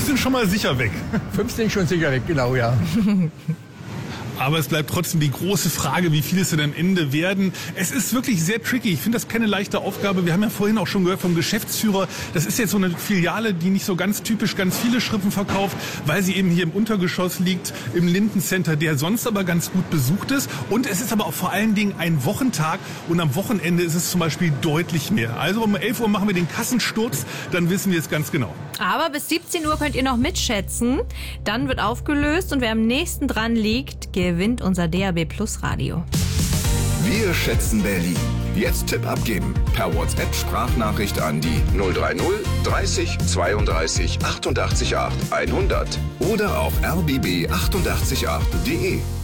sind schon mal sicher weg. 5 sind schon sicher weg, genau, ja. Aber es bleibt trotzdem die große Frage, wie viel es denn am Ende werden. Es ist wirklich sehr tricky. Ich finde das keine leichte Aufgabe. Wir haben ja vorhin auch schon gehört vom Geschäftsführer, das ist jetzt so eine Filiale, die nicht so ganz typisch ganz viele Schriften verkauft, weil sie eben hier im Untergeschoss liegt, im Linden Center, der sonst aber ganz gut besucht ist. Und es ist aber auch vor allen Dingen ein Wochentag und am Wochenende ist es zum Beispiel deutlich mehr. Also um 11 Uhr machen wir den Kassensturz, dann wissen wir es ganz genau. Aber bis 17 Uhr könnt ihr noch mitschätzen. Dann wird aufgelöst und wer am nächsten dran liegt, gewinnt unser DAB Plus Radio. Wir schätzen Berlin. Jetzt Tipp abgeben. Per WhatsApp-Sprachnachricht an die 030 30 32 88 8 100 oder auf rbb888.de.